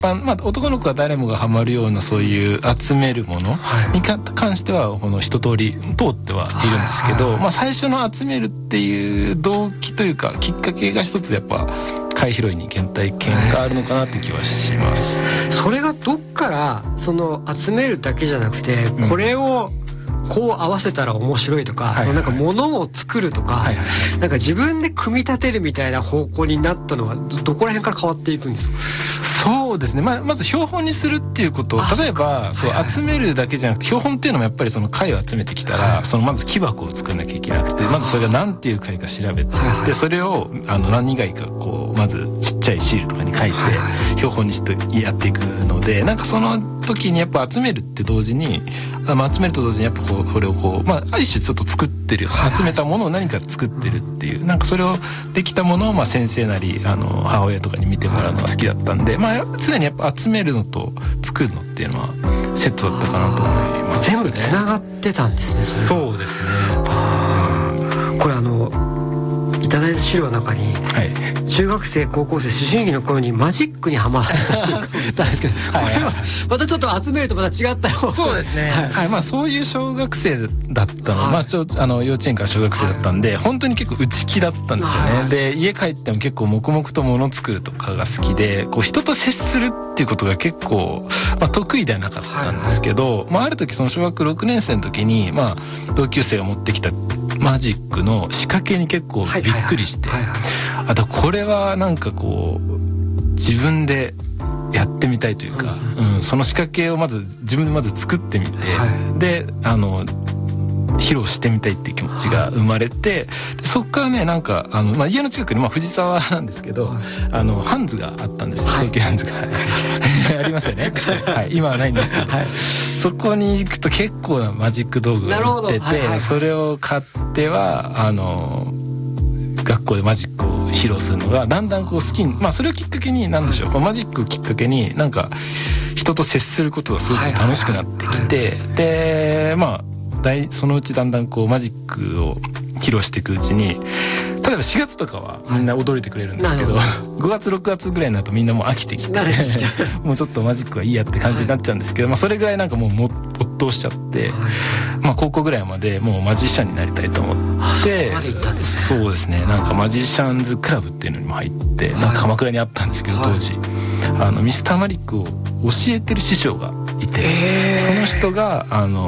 般、男の子は誰もがハマるようなそういう集めるものに関してはこの一通り通ってはいるんですけど、最初の集めるっていう動機というかきっかけが一つやっぱ貝拾いに原体験があるのかなって気はします。 それがどっからその集めるだけじゃなくて、これをこう合わせたら面白いとか、そのなんか物を作るとか、なんか自分で組み立てるみたいな方向になったのはどこら辺から変わっていくんですか？ そうですね、まず標本にするっていうことを、例えば集めるだけじゃなくて、標本っていうのもやっぱりその貝を集めてきたら、そのまず木箱を作んなきゃいけなくて、まずそれが何ていう貝か調べて、でそれを何貝かこうまずちっちゃいシールとかに書いて標本にしてやっていくので、なんかその時にやっぱ集めるって同時に集めると同時にやっぱこれをこう、ある種ちょっと作ってる、集めたものを何か作ってるっていう、なんかそれをできたものを先生なり母親とかに見てもらうのが好きだったんで、常にやっぱ集めるのと作るのっていうのはセットだったかなと思いますね。 全部つながってたんですね。 そうですね。 これいただいた資料の中に、中学生高校生思春期の頃にマジックにハマったっていうことですけど、これはまたちょっと集めるとまた違ったような。 そうですね、そういう小学生だったの、幼稚園から小学生だったんで、本当に結構内気だったんですよね。で家帰っても結構黙々と物作るとかが好きで、こう人と接するっていうことが結構、得意ではなかったんですけど、ある時その小学6年生の時に、同級生が持ってきたマジックの仕掛けに結構びっくりして、あとこれはなんかこう自分でやってみたいというか、その仕掛けをまず自分でまず作ってみて、で披露してみたいっていう気持ちが生まれて、でそっからね、なんか家の近くに藤沢なんですけど、ハンズがあったんですよ、東急ハンズがありますよね今はないんですけど、そこに行くと結構なマジック道具が売ってて、それを買っては学校でマジックを披露するのがだんだんこう好きに、それをきっかけに何でしょう、このマジックをきっかけになんか人と接することがすごく楽しくなってきて、でそのうちだんだんこうマジックを披露していくうちに、例えば4月とかはみんな驚いてくれるんですけど、5月6月ぐらいになるとみんなもう飽きてきてもうちょっとマジックはいいやって感じになっちゃうんですけど、それぐらいなんかもう没頭しちゃって、高校ぐらいまでもうマジシャンになりたいと思って、 そこまで行ったんですね。 そうですね、なんかマジシャンズクラブっていうのにも入って、なんか鎌倉にあったんですけど、当時ミスターマリックを教えてる師匠がいて、その人が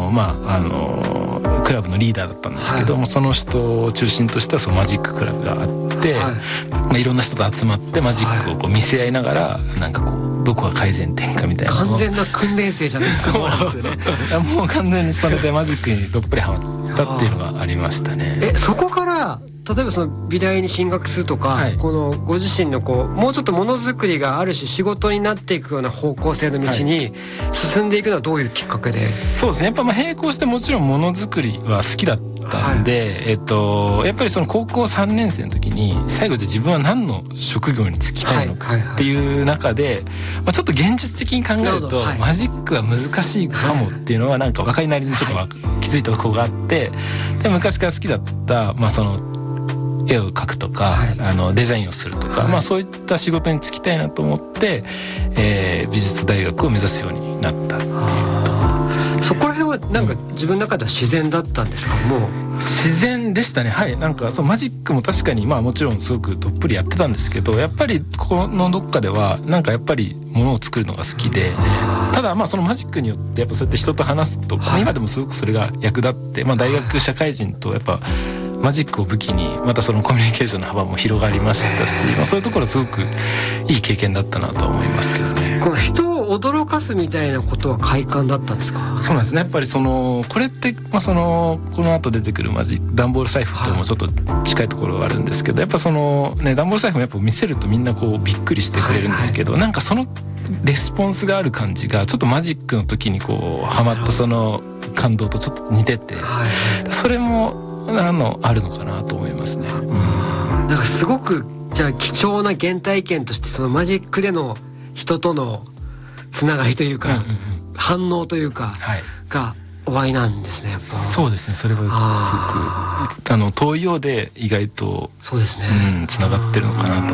クラブのリーダーだったんですけども、その人を中心としたそのマジッククラブがあって、いろんな人と集まってマジックをこう見せ合いながら、なんかこうどこが改善点かみたいな完全な訓練生じゃないですか。 そうなんですよねもう完全にそれでマジックにどっぷりハマったっていうのがありましたね。 そこから例えばその美大に進学するとか、このご自身のこうもうちょっとものづくりがある種仕事になっていくような方向性の道に進んでいくのはどういうきっかけで？ そうですね、やっぱ並行してもちろんものづくりは好きだったんで、やっぱりその高校3年生の時に最後で自分は何の職業に就きたいのかっていう中で、ちょっと現実的に考えるとマジックは難しいかもっていうのはなんか若いなりにちょっと気づいたところがあって、で昔から好きだったその絵を描くとか、デザインをするとか、そういった仕事に就きたいなと思って、美術大学を目指すようになったっていうところですね。 そこら辺はなんか自分の中では自然だったんですか？もう自然でしたね。なんかマジックも確かにもちろんすごくどっぷりやってたんですけど、やっぱりこのどっかではなんかやっぱりものを作るのが好きで、ただそのマジックによってやっぱそうやって人と話すとか、今でもすごくそれが役立って、大学社会人とやっぱマジックを武器にまたそのコミュニケーションの幅も広がりましたし、そういうところすごくいい経験だったなとは思いますけどね。 この人を驚かすみたいなことは快感だったんですか？ そうなんですね。やっぱりこれってこの後出てくる段ボール財布ともちょっと近いところがあるんですけど、やっぱ段ボール財布もやっぱ見せるとみんなこうびっくりしてくれるんですけど、なんかそのレスポンスがある感じがちょっとマジックの時にこうハマったその感動とちょっと似てて、それもあるのかなと思いますね。 なんかすごくじゃあ貴重な原体験としてそのマジックでの人とのつながりというか、反応というか、がおあいなんですね。やっぱそうですね。それはすごく遠いようで意外とそうですね、 つながってるのかなと